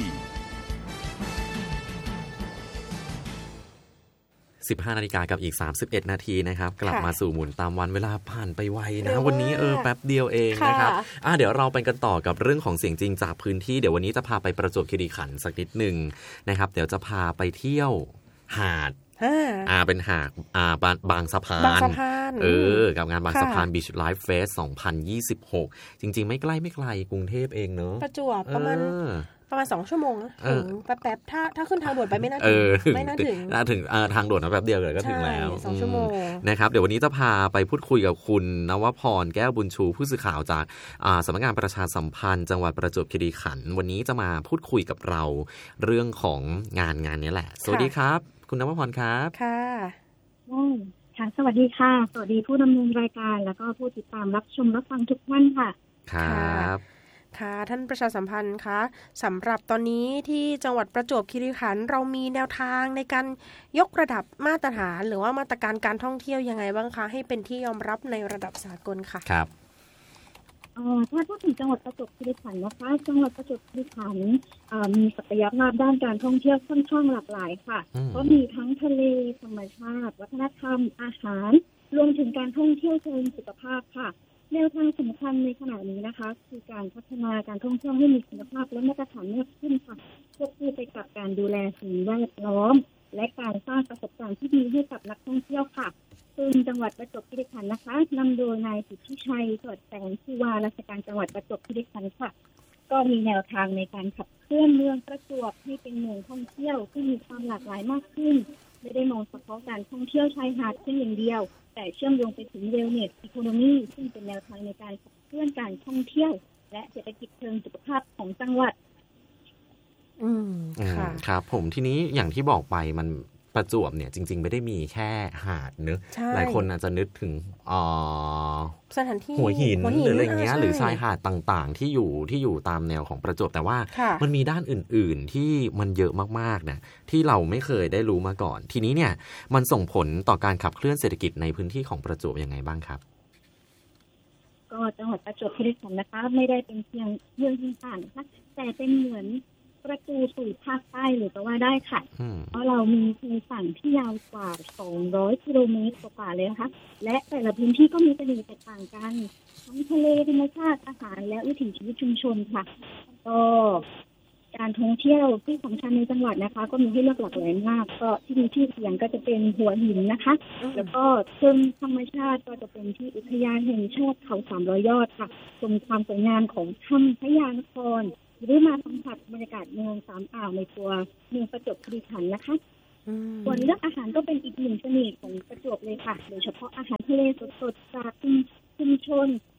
สิบห้านาฬิกากับอีกสามสิบเอ็ดนาทีนะครับกลับมาสู่หมุนตามวันเวลาผ่านไปไวนะวันนี้เออแป๊บเดียวเองนะครับอ่ะเดี๋ยวเราไปกันต่อกับเรื่องของเสียงจริงจากพื้นที่เดี๋ยววันนี้จะพาไปประจวบคีรีขันธ์สักนิดนึงนะครับเดี๋ยวจะพาไปเที่ยวหาดอ่าเป็นหาดอ่าบางสะพานเออกับงานบางสะพาน Beach Life Fest สองพันยี่สิบหกจริงๆไม่ใกล้ไม่ไกลกรุงเทพเองเนอะประจวบประมาณประมาณสองชั่วโมงถึงแป๊บๆถ้าถ้าขึ้นทางด่วนไปไม่น่าถึงไม่น่าถึงน่าถึงทางด่วนนะแป๊บเดียวเลยก็ถึงแล้วสองชั่วโมงนะครับเดี๋ยววันนี้จะพาไปพูดคุยกับคุณนวพรแก้วบุญชูผู้สื่อข่าวจากสำนักงานประชาสัมพันธ์จังหวัดประจวบคีรีขันธ์วันนี้จะมาพูดคุยกับเราเรื่องของงานงานนี้แหละสวัสดีครับคุณนวพรครับค่ะค่ะสวัสดีค่ะสวัสดีผู้ดำเนินรายการแล้วก็ผู้ติดตามรับชมรับฟังทุกท่านค่ะครับค่ะท่านประชาสัมพันธ์คะสำหรับตอนนี้ที่จังหวัดประจวบคีรีขันธ์เรามีแนวทางในการยกระดับมาตรฐานหรือว่ามาตรการการท่องเที่ยวยังไงบ้างคะให้เป็นที่ยอมรับในระดับสากลค่ะครับเอ่อถ้าพูดถึงจังหวัดประจวบคีรีขันธ์นะคะจังหวัดประจวบคีรีขันธ์มีศักยภาพด้านการท่องเที่ยวค่อนข้างหลากหลายค่ะก็มีทั้งทะเลธรรมชาติวัฒนธรรมอาหารรวมถึงการท่องเที่ยวเชิงสุขภาพค่ะแนวทางสำคัญในขณะนี้นะคะคือการพัฒนาการท่องเที่ยวให้มีคุณภาพและมาตรฐานมากขึ้นค่ะควบคู่ไปกับการดูแลสิ่งแวดล้อมและการสร้างประสบการณ์ที่ดีให้กับนักท่องเที่ยวค่ะซึ่งจังหวัดประจวบคีรีขันธ์นะคะนำโดยนายสิทธิชัยสวัสดิ์แสงผู้ว่าราชการจังหวัดประจวบคีรีขันธ์ค่ะก็มีแนวทางในการขับเคลื่อนเมืองประจวบให้เป็นเมืองท่องเที่ยวที่มีความหลากหลายมากขึ้นไม่ได้มองเฉพาะการท่องเที่ยวชายหาดเพียงอย่างเดียวแต่เชื่อมโยงไปถึงเวลเนสอีโคโนมีซึ่งเป็นแนวทางในการขับเคลื่อนการท่องเที่ยวและเศรษฐกิจเชิงสุขภาพของจังหวัดอืมค่ะครับผมทีนี้อย่างที่บอกไปมันประจวบเนี่ยจริงๆไม่ได้มีแค่หาดเนอะหลายคนอาจจะนึกถึงอ๋อสถานที่หัวหินหรืออะไรเงี้ยหรือชายหาดต่างๆที่อยู่ที่อยู่ตามแนวของประจวบแต่ว่ามันมีด้านอื่นๆที่มันเยอะมากๆนะที่เราไม่เคยได้รู้มาก่อนทีนี้เนี่ยมันส่งผลต่อการขับเคลื่อนเศรษฐกิจในพื้นที่ของประจวบยังไงบ้างครับก็จังหวัดประจวบคีรีขันธ์นะคะไม่ได้เป็นเพียงเมืองต่างๆนะคะแต่เป็นเหมือนประตูสู่ภาคใต้หรือก็ว่าได้ค่ะเพราะเรามีทะเลฝั่งที่ยาวกว่าสองร้อยกิโลเมตรกว่าเลยนะคะและแต่ละพื้นที่ก็มีประเด็นแตกต่างกันทั้งทะเลธรรมชาติอาหารและวิถีชีวิตชุมชนค่ะก็การท่องเที่ยวที่สำคัญในจังหวัดนะคะก็มีให้เลือกหลากหลายมากก็ที่มีชื่อเสียงก็จะเป็นหัวหินนะคะแล้วก็เชิงธรรมชาติก็จะเป็นที่อุทยานแห่งชาติเขาสามร้อยยอดค่ะชมความสวยงามของถ้ำพญานครหรือมาสัมผัสบรรยากาศเมืองสามอ่าวในตัวเมืองประจวบคีรีขันธ์นะคะส่วนเรื่องอาหารก็เป็นอีกหนึ่งเสน่ห์ของประจวบเลยค่ะโดยเฉพาะอาหารทะเลสดๆจากชุมชนทั้ง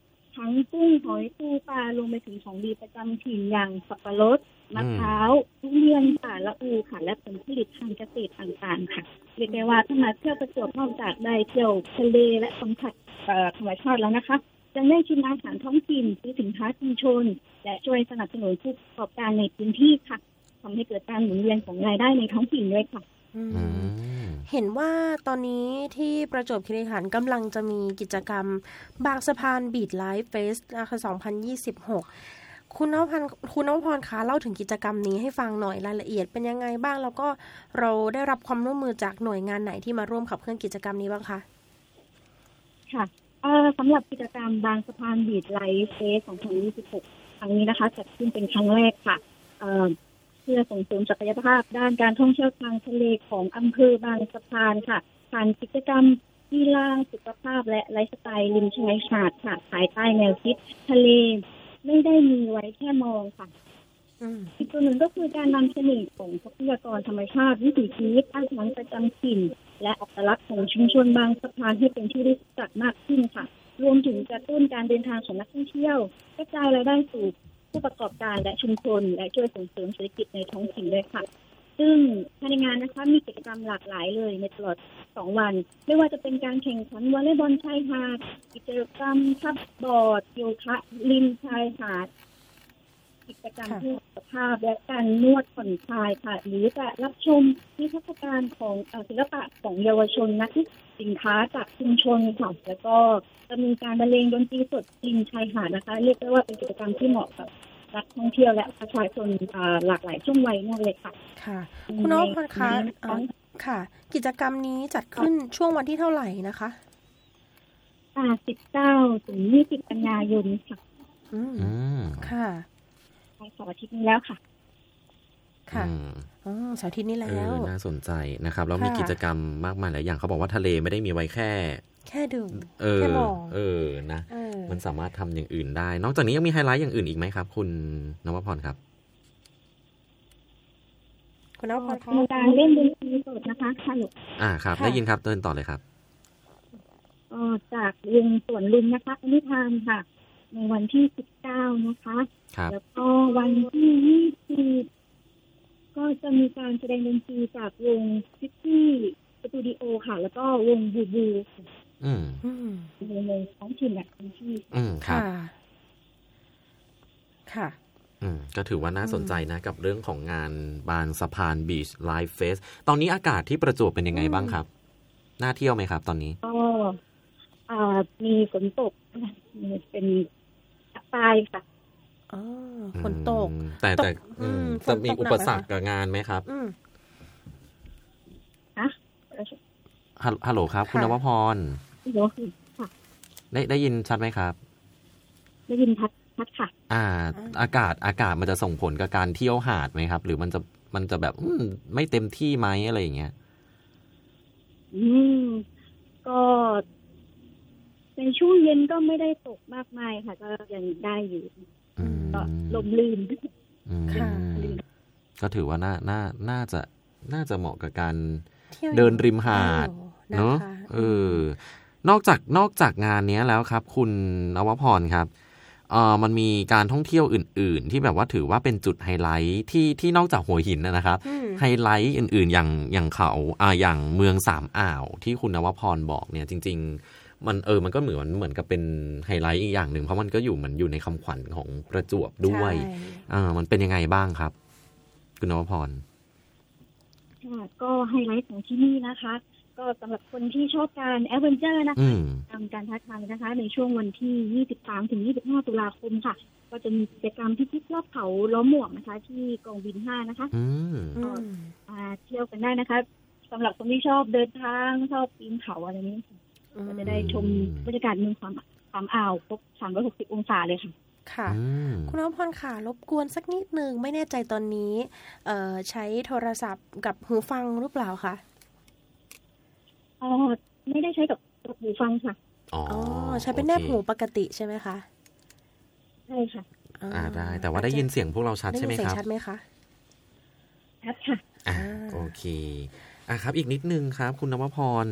ทั้งกุ้งหอยปูปลารวมไปถึงของดีประจำถิ่นอย่างสับปะรดมะพร้าวทุเรียนป่าละอูค่ะและผลผลิตทางเกษตรต่างๆค่ะเรียกได้ว่าถ้ามาเที่ยวประจวบนอกจากได้เที่ยวทะเลและสัมผัสธรรมชาติแล้วนะคะยังได้ชิมอาหารท้องถิ่นซื้อสินค้าชุมชนและช่วยสนับสนุนผู้ประกอบการในพื้นที่ค่ะทำให้เกิดการหมุนเวียนของรายได้ในท้องถิ่นด้วยค่ะเห็นว่าตอนนี้ที่ประจวบคีรีขันธ์กำลังจะมีกิจกรรมบางสะพานบีทไลฟ์เฟสนะคะสองพันยี่สิบหกคุณนวพรคุณนวพรคะเล่าถึงกิจกรรมนี้ให้ฟังหน่อยรายละเอียดเป็นยังไงบ้างแล้วก็เราได้รับความร่วมมือจากหน่วยงานไหนที่มาร่วมขับเคลื่อนกิจกรรมนี้บ้างคะค่ะสำหรับกิจกรรมบางสะพานบีทไลฟ์เฟสสองพันยี่สิบหกครั้งนี้นะคะจัดขึ้นเป็นครั้งแรกค่ะเพื่อส่งเสริมศักยภาพด้านการท่องเที่ยวทางทะเลของอำเภอบางสะพานค่ะผ่านกิจกรรมกีฬาสุขภาพและไลฟ์สไตล์ริมชายหาดค่ะภายใต้แนวคิดทะเลไม่ได้มีไว้แค่มองค่ะอีกตัวหนึ่งก็คือการนำเสน่ห์ของทรัพยากรธรรมชาติวิถีชีวิตอาหารประจำถิ่นและอัตลักษณ์ของชุมชนบางสะพานให้เป็นที่รู้จักมากขึ้นค่ะรวมถึงกระตุ้นการเดินทางของนักท่องเที่ยวกระจายรายได้สู่ผู้ประกอบการและชุมชนและช่วยส่งเสริมเศรษฐกิจในท้องถิ่นด้วยค่ะซึ่งภายในงานนะคะมีกิจกรรมหลากหลายเลยในตลอดสองวันไม่ว่าจะเป็นการแข่งขันวอลเลย์บอลชายหาดกิจกรรมทับบอร์ดโยคะริมชายหาดกิจกรรมเพื่อสุขภาพและการนวดผ่อนคลายค่ะหรือจะรับชมนิทรรศการของศิลปะของเยาวชนนักสินค้าจากชุมชนค่ะแล้วก็จะมีการบรรเลงดนตรีสดริมชายหาดนะคะเรียกได้ว่าเป็นกิจกรรมที่เหมาะกับนักท่องเที่ยวและประชาชนหลากหลายช่วงวัยมากเลยค่ะค่ะคุณนพพรคะค่ะกิจกรรมนี้จัดขึ้นช่วงวันที่เท่าไหร่นะคะอ่าสิบเก้าถึงยี่สิบกันยายนค่ะอืมค่ะในเสาร์อาทิตย์นี้แล้วค่ะค่ะอ๋อเสาร์อาทิตย์นี้แล้วน่าสนใจนะครับแล้วมีกิจกรรมมากมายหลายอย่างเขาบอกว่าทะเลไม่ได้มีไว้แค่แค่ดื่มเออเออนะมันสามารถทำอย่างอื่นได้นอกจากนี้ยังมีไฮไลท์อย่างอื่นอีกไหมครับคุณนวพรครับคุณนวพรครับมีการเล่นดนตรีสดนะคะค่ะอ่าครับได้ยินครับเดินต่อเลยครับอ๋อจากวงสวนลุมนะคะอนุทานค่ะในวันที่สิบเก้านะคะแล้วก็วันที่ยี่สิบก็จะมีการแสดงดนตรีจากวงซิตี้สตูดิโอค่ะแล้วก็วงบูบูอืมในในท้องถิ่นแบบพื้นที่อืมครับค่ะอืมก็ถือว่าน่าสนใจนะกับเรื่องของงานบางสะพานบีชไลฟ์เฟสตอนนี้อากาศที่ประจวบเป็นยังไงบ้างครับน่าเที่ยวไหมครับตอนนี้ก็อ่ามีฝนตกเป็นปลายค่ะอ๋อฝนตกแต่แต่จะมีอุปสรรคกับงานไหมครับฮะฮัลโหลครับคุณนวพรได้ได้ยินชัดไหมครับได้ยินชัดชัดค่ะอ่าอากาศอากาศมันจะส่งผลกับการเที่ยวหาดไหมครับหรือมันจะมันจะแบบไม่เต็มที่ไหมอะไรอย่างเงี้ยอืมก็ในช่วงเย็นก็ไม่ได้ตกมากมายค่ะก็ยังได้อยู่ก็ลมลื่นค่ะก็ถือว่าน่าน่าน่าจะน่าจะเหมาะกับการเดินริมหาดเนาะเออนอกจากนอกจากงานนี้แล้วครับคุณนวพรครับเอ่อมันมีการท่องเที่ยวอื่นๆที่แบบว่าถือว่าเป็นจุดไฮไลท์ที่ที่นอกจากหัวหินนะครับไฮไลท์อื่นๆอย่างอย่างเขาอ่าอย่างเมืองสามอ่าวที่คุณนวพรบอกเนี่ยจริงๆมันเออมันก็เหมือนเหมือนกับเป็นไฮไลท์อีกอย่างหนึ่งเพราะมันก็อยู่เหมือนอยู่ในคำขวัญของประจวบด้วยอ่ามันเป็นยังไงบ้างครับคุณนวพรค่ะก็ไฮไลท์ของที่นี่นะคะก็สำหรับคนที่ชอบการแอดเวนเจอร์นะคะทำการท้าทายนะคะในช่วงวันที่ยี่สิบสามถึงยี่สิบห้าตุลาคมค่ะก็จะมีกิจกรรมพิพิธรอบเขาล้อมหมวกนะคะที่กองบินห้านะคะก็มาเที่ยวกันได้นะคะสำหรับคนที่ชอบเดินทางชอบปีนเขาอะไรนี้ก็จะได้ชมบรรยากาศเมืองสามสามอ่าวครบสามร้อยหกสิบองศาเลยค่ะค่ะคุณนพพรค่ะรบกวนสักนิดนึงไม่แน่ใจตอนนี้เอ่อใช้โทรศัพท์กับหูฟังหรือเปล่าคะอ๋อไม่ได้ใช้กับหูฟังค่ะอ๋อใช้เป็นแนบหูปกติใช่ไหมคะใช่ค่ะอ่าได้แต่ว่าได้ยินเสียงพวกเราชัดใช่ไหมครับได้ยินเสียงชัดไหมคะชัดค่ะอ่าโอเคอ่ะครับอีกนิดนึงครับคุณนวพร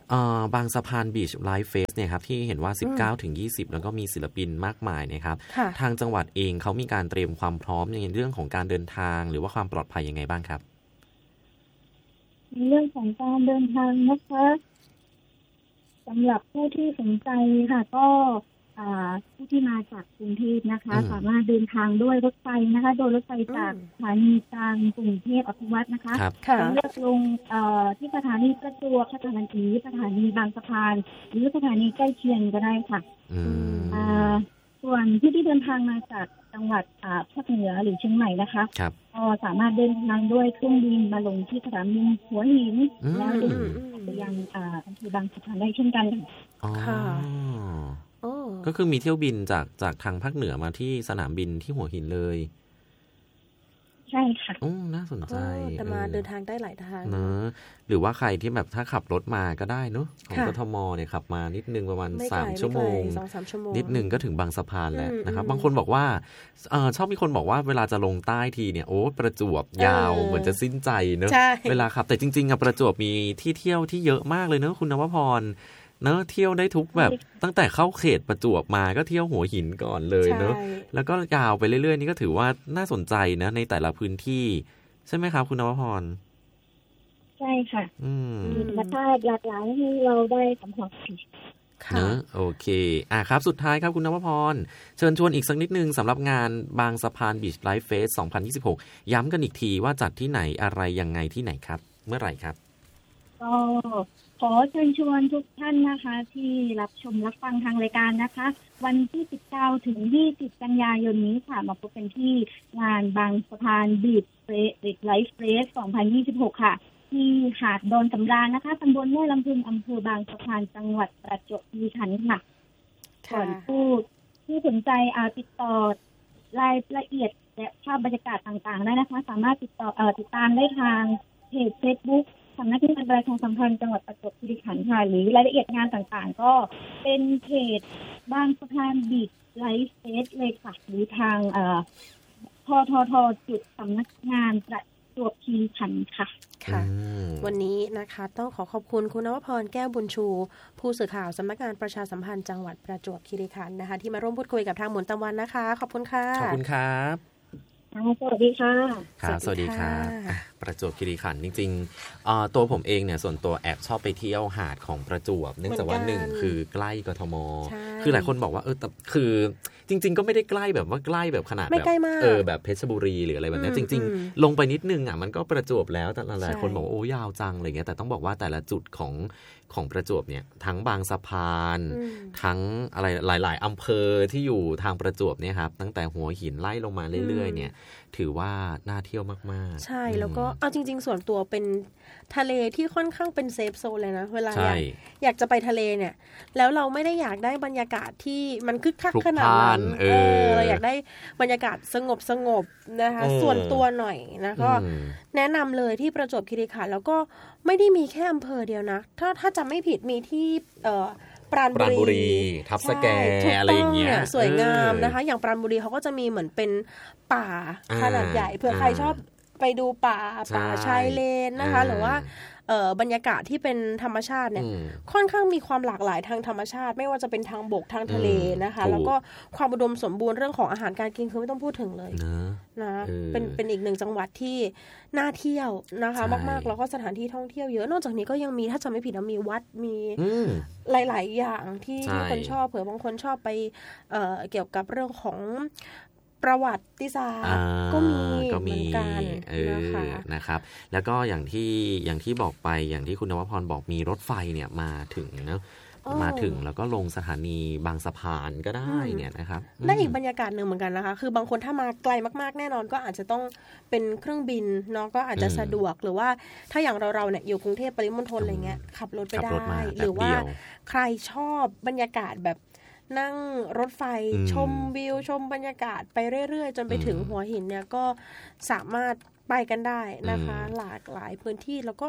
บางสะพานบีชไลฟ์เฟสเนี่ยครับที่เห็นว่า สิบเก้าถึงยี่สิบ แล้วก็มีศิลปินมากมายนะครับทางจังหวัดเองเขามีการเตรียมความพร้อมในเรื่องของการเดินทางหรือว่าความปลอดภัยยังไงบ้างครับในเรื่องของการเดินทางนะคะสำหรับผู้ที่สนใจค่ะก็ผู้ที่มาจากกรุงเทพนะคะสามารถเดินทางด้วยรถไฟนะคะโดยรถไฟจากสถานีกลางกรุงเทพอภิวัฒน์นะคะเลือกลงที่สถานีประจวบสถานีสถานีบางสะพานหรือสถานีใกล้เคียงก็ได้ค่ะส่วนผู้ที่เดินทางมาจากจังหวัดภาคเหนือหรือเชียงใหม่นะคะก็สามารถเดินทางด้วยเครื่องบินมาลงที่สนามบินหัวหินแล้วเดินไปยังอำเภอบางสะพานได้เช่นกันค่ะก็คือมีเที่ยวบินจากจากทางภาคเหนือมาที่สนามบินที่หัวหินเลยใช่ค่ะโอ้น่าสนใจแต่มาเดินทางได้หลายทางเนอะหรือว่าใครที่แบบถ้าขับรถมาก็ได้เนอะของกทมเนี่ยขับมานิดนึงประมาณสามชั่วโมงนิดนึงก็ถึงบางสะพานแหละนะครับบางคนบอกว่าเออชอบมีคนบอกว่าเวลาจะลงใต้ทีเนี่ยโอ้ประจวบยาวเหมือนจะสิ้นใจเนอะเวลาขับแต่จริงๆอะประจวบมีที่เที่ยวที่เยอะมากเลยเนอะคุณนวพรเนอะเที่ยวได้ทุกแบบตั้งแต่เข้าเขตประจวบมาก็เที่ยวหัวหินก่อนเลยเนอะแล้วก็ยาวไปเรื่อยๆนี่ก็ถือว่าน่าสนใจนะในแต่ละพื้นที่ใช่ไหมครับคุณนวพรใช่ค่ะมีธรรมชาติหลากหลายให้เราได้สัมผัสเนอะโอเคอ่ะครับสุดท้ายครับคุณนวพรเชิญชวนอีกสักนิดนึงสำหรับงานบางสะพานบีชไลฟ์เฟสสองพันยี่สิบหกย้ำกันอีกทีว่าจัดที่ไหนอะไรยังไงที่ไหนครับเมื่อไหร่ครับก็ขอเชิญชวนทุกท่านนะคะที่รับชมรับฟังทางรายการนะคะวันที่สิบเก้าถึงยี่สิบกันยายนนี้ค่ะมาพบกันที่งานบางสะพานบีชไลฟ์เฟสสองพันยี่สิบหกค่ะที่หาดดอนสำราญนะคะตำบลแม่ลำพึงอำเภอบางสะพานจังหวัดประจวบคีรีขันธ์ค่ะส่วนผู้ที่สนใจอาติดต่อรายละเอียดและภาพบรรยากาศต่างๆได้นะคะสามารถติดต่อเอ่อติดตามได้ทางเพจ Facebookสำนักงานประชาสัมพันธ์จังหวัดประจวบคีรีขันธ์ค่ะหรือรายละเอียดงานต่างๆก็เป็นเพจบางสะพานบีชไลฟ์เฟสเลยค่ะหรือทางเอ่อทททจุดสำนักงานประจวบคีรีขันธ์ค่ะค่ะวันนี้นะคะต้องขอขอบคุณคุณนวพรแก้วบุญชูผู้สื่อข่าวสำนักงานประชาสัมพันธ์จังหวัดประจวบคีรีขันธ์นะคะที่มาร่วมพูดคุยกับทางหมุนตะวันนะคะขอบคุณค่ะขอบคุณครับสวัสดีค่ะครับสวัสดีครับประจวบคีรีขันธ์จริงๆตัวผมเองเนี่ยส่วนตัวแอบชอบไปเที่ยวหาดของประจวบเนื่องจากว่าหนึ่งคือใกล้กทมคือหลายคนบอกว่าเออแต่คือจริงๆก็ไม่ได้ใกล้แบบว่าใกล้แบบขนาดแบบเออแบบเพชรบุรีหรืออะไรแบบนี้จริงๆลงไปนิดนึงอ่ะมันก็ประจวบแล้วแต่หลายคนบอกว่าโอ้ยาวจังอะไรเงี้ยแต่ต้องบอกว่าแต่ละจุดของของประจวบเนี่ยทั้งบางสะพานทั้งอะไรหลายๆอำเภอที่อยู่ทางประจวบเนี่ยครับตั้งแต่หัวหินไล่ลงมาเรื่อยๆเนี่ยถือว่าน่าเที่ยวมากๆใช่แล้วก็เอาจริงๆส่วนตัวเป็นทะเลที่ค่อนข้างเป็นเซฟโซนเลยนะเวลาอยากอยากจะไปทะเลเนี่ยแล้วเราไม่ได้อยากได้บรรยากาศที่มันคึกคักขนาดนั้นเออเราอยากได้บรรยากาศสงบสงบนะคะส่วนตัวหน่อยนะก็แนะนำเลยที่ประจวบคีรีขันธ์แล้วก็ไม่ได้มีแค่อำเภอเดียวนะถ้าถ้าจำไม่ผิดมีที่เอ่อปราณบุรีทับสแกอะไรอย่างเงี้ยสวยงามนะคะอย่างปราณบุรีเขาก็จะมีเหมือนเป็นป่าขนาดใหญ่เผื่อใครชอบไปดูป่าป่าชายเลนนะคะหรือว่าเอ่อบรรยากาศที่เป็นธรรมชาติเนี่ยค่อนข้างมีความหลากหลายทางธรรมชาติไม่ว่าจะเป็นทางบกทางทะเลนะคะแล้วก็ความอุดมสมบูรณ์เรื่องของอาหารการกินคือไม่ต้องพูดถึงเลยนะเป็นเป็นอีกหนึ่งจังหวัดที่น่าเที่ยวนะคะมากๆแล้วก็สถานที่ท่องเที่ยวเยอะนอกจากนี้ก็ยังมีถ้าจำไม่ผิดนะมีวัดมีหลายๆอย่างที่คนชอบเผื่อบางคนชอบไปเอ่อเกี่ยวกับเรื่องของประวัติศาสตร์ก็มีเหมือนกันนะคะนะครับแล้วก็อย่างที่อย่างที่บอกไปอย่างที่คุณนวพรบอกมีรถไฟเนี่ยมาถึงนะมาถึงแล้วก็ลงสถานีบางสะพานก็ได้เนี่ยนะครับได้อีกบรรยากาศหนึ่งเหมือนกันนะคะคือบางคนถ้ามาไกลมากๆแน่นอนก็อาจจะต้องเป็นเครื่องบินเนาะก็อาจจะสะดวกหรือว่าถ้าอย่างเราเราเนี่ยอยู่กรุงเทพปริมณฑลอะไรเงี้ยขับรถไปได้หรือว่าใครชอบบรรยากาศแบบนั่งรถไฟชมวิวชมบรรยากาศไปเรื่อยๆจนไปถึงหัวหินเนี่ยก็สามารถไปกันได้นะคะหลากหลายพื้นที่แล้วก็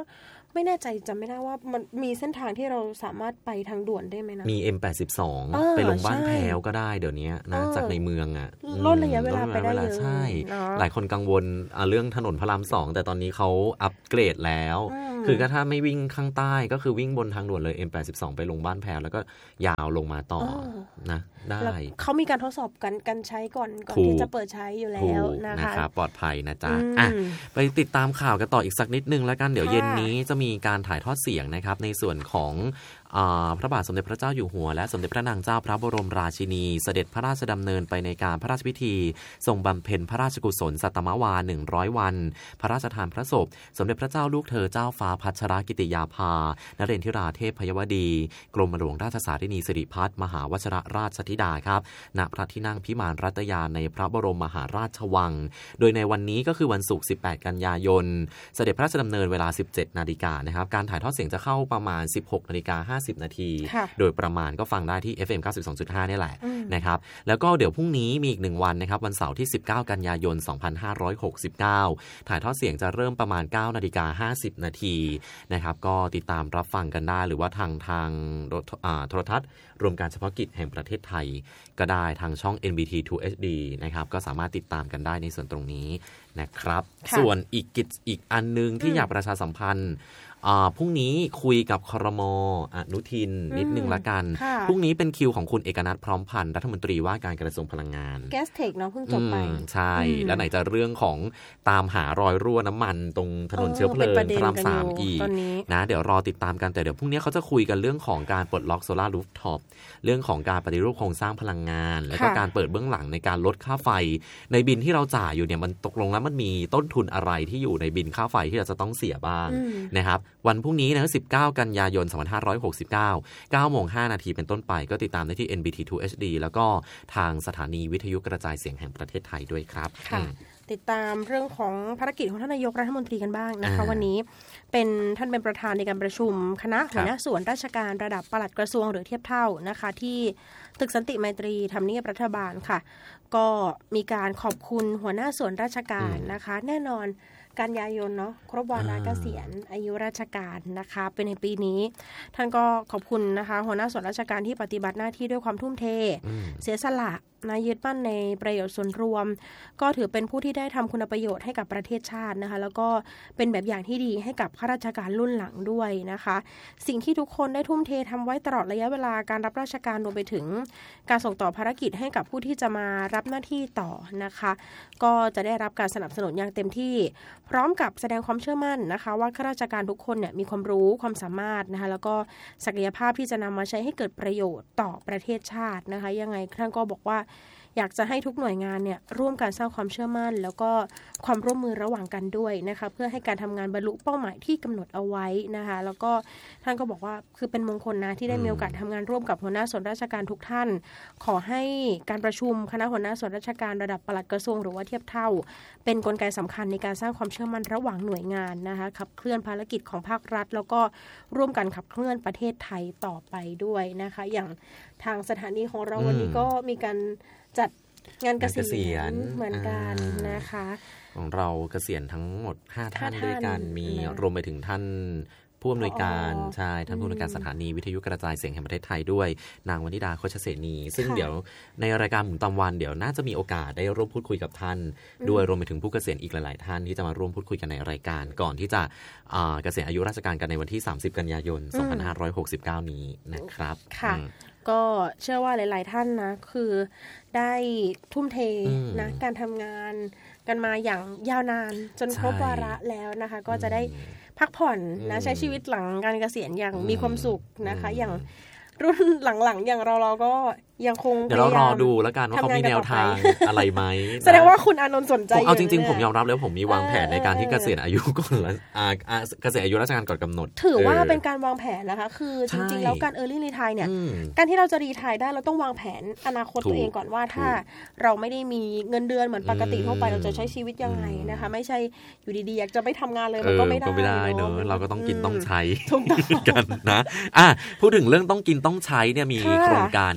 ไม่แน่ใจจำไม่ได้ว่ามันมีเส้นทางที่เราสามารถไปทางด่วนได้ไหมนะมี เอ็ม แปดสิบสอง ไปลงบ้านแพรวก็ได้เดี๋ยวนี้นะจากในเมืองอ่ะลดระยะเวลาไปได้เยอะใช่หลายคนกังวลเรื่องถนนพระรามสองแต่ตอนนี้เขาอัปเกรดแล้วคือก็ถ้าไม่วิ่งข้างใต้ก็คือวิ่งบนทางด่วนเลย เอ็ม แปดสิบสอง ไปลงบ้านแพรวแล้วก็ยาวลงมาต่อนะได้เขามีการทดสอบกันการใช้ก่อนก่อนที่จะเปิดใช้อยู่แล้วนะคะนะครับปลอดภัยนะจ๊ะอ่ะไปติดตามข่าวกันต่ออีกสักนิดนึงแล้วกันเดี๋ยวเย็นนี้จะมีการถ่ายทอดเสียงนะครับในส่วนของพระบาทสมเด็จพระเจ้าอยู่หัวและสมเด็จพระนางเจ้าพระบรมราชินีเสด็จพระราชดำเนินไปในการพระราชพิธีทรงบำเพ็ญพระราชกุศลสัตตมวาหนึ่งร้อยวันพระราชทานพระศพสมเด็จพระเจ้าลูกเธอเจ้าฟ้าพัชรกิติยาภานเรนทิราเทพพยวดีกรมหลวงราชสารินีสิริพัฒน์มหาวชิรราชธิดาครับณพระที่นั่งพิมานรัตยาในพระบรมมหาราชวังโดยในวันนี้ก็คือวันศุกร์สิบแปดกันยายนเสด็จพระราชดำเนินเวลา สิบเจ็ดนาฬิกานะครับการถ่ายทอดเสียงจะเข้าประมาณ สิบหกนาฬิกาห้าสิบนาทีโดยประมาณก็ฟังได้ที่ เอฟ เอ็ม เก้าสิบสองจุดห้า นี่แหละนะครับแล้วก็เดี๋ยวพรุ่งนี้มีอีกหนึ่งวันนะครับวันเสาร์ที่สิบเก้ากันยายนสองพันห้าร้อยหกสิบเก้าถ่ายทอดเสียงจะเริ่มประมาณ เก้านาฬิกาห้าสิบนาทีนะครับก็ติดตามรับฟังกันได้หรือว่าทางทางโทรทัศน์รวมการเฉพาะกิจแห่งประเทศไทยก็ได้ทางช่อง เอ็น บี ที ทู เอช ดี นะครับก็สามารถติดตามกันได้ในส่วนตรงนี้นะครับส่วนอีกกิจอีกอันนึงที่อยากประชาสัมพันธ์พรุ่งนี้คุยกับครม.อนุทินนิดนึงละกันพรุ่งนี้เป็นคิวของคุณเอกนัทพร้อมพันธ์รัฐมนตรีว่าการกระทรวงพลังงานแก๊สเทคเนาะเพิ่งจบไปใช่แล้วไหนจะเรื่องของตามหารอยรั่วน้ำมันตรงถนนเชื้อเพลิงพระรามสามอีกนะเดี๋ยวรอติดตามกันแต่เดี๋ยวพรุ่งนี้เขาจะคุยกันเรื่องของการปลดล็อกโซล่ารูฟท็อปเรื่องของการปฏิรูปโครงสร้างพลังงานแล้วก็การเปิดเบื้องหลังในการลดค่าไฟในบินที่เราจ่ายอยู่เนี่ยมันตกลงแล้วมันมีต้นทุนอะไรที่อยู่ในบินค่าไฟที่เราจะต้องเสียบ้างนะครับวันพรุ่งนี้นะสิบเก้ากันยายนสองพันห้าร้อยหกสิบเก้า เก้าโมงห้านาทีเป็นต้นไปก็ติดตามได้ที่ เอ็น บี ที ทู เอช ดี แล้วก็ทางสถานีวิทยุกระจายเสียงแห่งประเทศไทยด้วยครับติดตามเรื่องของภารกิจของท่านนายกรัฐมนตรีกันบ้างนะคะวันนี้เป็นท่านเป็นประธานในการประชุมคณะหัวหน้าส่วนราชการระดับปลัดกระทรวงหรือเทียบเท่านะคะที่ตึกสันติไมตรีทำเนียบรัฐบาลค่ะก็มีการขอบคุณหัวหน้าส่วนราชการนะคะแน่นอนกันยายนเนาะครบวาระเกษียณอายุราชการนะคะเป็นในปีนี้ท่านก็ขอบคุณนะคะหัวหน้าส่วนราชการที่ปฏิบัติหน้าที่ด้วยความทุ่มเทเสียสละนะยึดมั่นในประโยชน์ส่วนรวมก็ถือเป็นผู้ที่ได้ทำคุณประโยชน์ให้กับประเทศชาตินะคะแล้วก็เป็นแบบอย่างที่ดีให้กับข้าราชการรุ่นหลังด้วยนะคะสิ่งที่ทุกคนได้ทุ่มเททำไว้ตลอดระยะเวลาการรับราชการรวมไปถึงการส่งต่อภารกิจให้กับผู้ที่จะมารับหน้าที่ต่อนะคะก็จะได้รับการสนับสนุนอย่างเต็มที่พร้อมกับแสดงความเชื่อมั่นนะคะว่าข้าราชการทุกคนเนี่ยมีความรู้ความสามารถนะคะแล้วก็ศักยภาพที่จะนำมาใช้ให้เกิดประโยชน์ต่อประเทศชาตินะคะยังไงท่านก็บอกว่าอยากจะให้ทุกหน่วยงานเนี่ยร่วมกันสร้างความเชื่อมั่นแล้วก็ความร่วมมือระหว่างกันด้วยนะคะเพื่อให้การทำงานบรรลุเป้าหมายที่กำหนดเอาไว้นะคะแล้วก็ท่านก็บอกว่าคือเป็นมงคลนะที่ได้มีโอกาสทำงานร่วมกับหัวหน้าส่วนราชการทุกท่านขอให้การประชุมคณะหัวหน้าส่วนราชการระดับปลัดกระทรวงหรือว่าเทียบเท่าเป็นกลไกสำคัญในการสร้างความเชื่อมั่นระหว่างหน่วยงานนะคะขับเคลื่อนภารกิจของภาครัฐแล้วก็ร่วมกันขับเคลื่อนประเทศไทยต่อไปด้วยนะคะอย่างทางสถานีของเราวันนี้ก็มีการจัดงานเกษียณเหมือนกันนะคะของเราเกษียณทั้งหมดห้าท่านด้วยกันมีรวมไปถึงท่านผู้อำนวยการใช่ท่านผู้อำนวยการสถานีวิทยุกระจายเสียงแห่งประเทศไทยด้วยนางวนิดาโคชเสนีซึ่งเดี๋ยวในรายการหมุนตามวันเดี๋ยวน่าจะมีโอกาสได้ร่วมพูดคุยกับท่านด้วยรวมไปถึงผู้เกษียณอีกหลายๆท่านที่จะมาร่วมพูดคุยกันในรายการก่อนที่จะเกษียณอายุราชการกันในวันที่สามสิบกันยายนสองพันห้าร้อยหกสิบเก้านี้นะครับค่ะก็เชื่อว่าหลายๆท่านนะคือได้ทุ่มเทนะการทำงานกันมาอย่างยาวนานจนครบวาระแล้วนะคะก็จะได้พักผ่อนนะใช้ชีวิตหลังการเกษียณอย่างมีความสุขนะคะอย่างรุ่นหลังๆอย่างเราเราก็ยังคงเดี๋ยวเรารอดูแล้วกันว่าเขามีแนวทางอะไรไหมแสดงว่าคุณอานนท์สนใจเอาจริงๆผมยอมรับแล้วผมมีวางแผนในการที่เกษียณอายุก่อนแล้วเกษียณอายุราชการก่อนกำหนดถือว่าเป็นการวางแผนนะคะคือจริงๆแล้วการ early retire เนี่ยการที่เราจะ retire ได้เราต้องวางแผนอนาคตตัวเองก่อนว่าถ้าเราไม่ได้มีเงินเดือนเหมือนปกติทั่วไปเราจะใช้ชีวิตยังไงนะคะไม่ใช่อยู่ดีๆอยากจะไม่ทำงานเลยมันก็ไม่ได้เนอะเราก็ต้องกินต้องใช้กันนะอ่ะพูดถึงเรื่องต้องกินต้องใช้เนี่ยมีโครงการที่ช่วย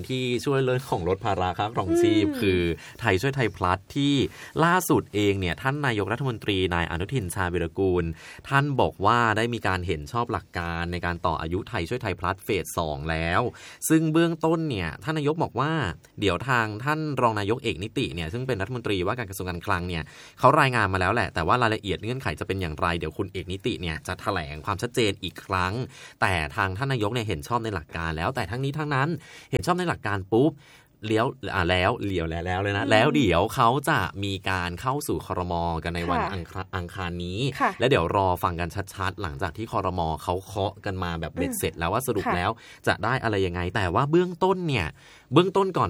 ช่วยเรื่องของลดภาระค่าครองชีพคือไทยช่วยไทยพลัสที่ล่าสุดเองเนี่ยท่านนายกรัฐมนตรีนายอนุทินชาญวิรากูลท่านบอกว่าได้มีการเห็นชอบหลักการในการต่ออายุไทยช่วยไทยพลัสเฟสสองแล้วซึ่งเบื้องต้นเนี่ยท่านนายกบอกว่าเดี๋ยวทางท่านรองนายกเอกนิติเนี่ยซึ่งเป็นรัฐมนตรีว่าการกระทรวงการคลังเนี่ยเขารายงานมาแล้วแหละแต่ว่ารายละเอียดเงื่อนไขจะเป็นอย่างไรเดี๋ยวคุณเอกนิติเนี่ยจะแถลงความชัดเจนอีกครั้งแต่ทางท่านนายกเนี่ยเห็นชอบในหลักการแล้วแต่ทั้งนี้ทั้งนั้นเห็นชอบในหลักการปุ๊บเลี้ยวอ่าแล้วเลี้ยวแล้วแล้วเลยนะแล้วเดี๋ยวเขาจะมีการเข้าสู่ครม.กันในวันอังคารนี้และเดี๋ยวรอฟังกันชัดๆหลังจากที่ครม.เขาเคาะกันมาแบบเบ็ดเสร็จแล้วว่าสรุปแล้วจะได้อะไรยังไงแต่ว่าเบื้องต้นเนี่ยเบื้องต้นก่อน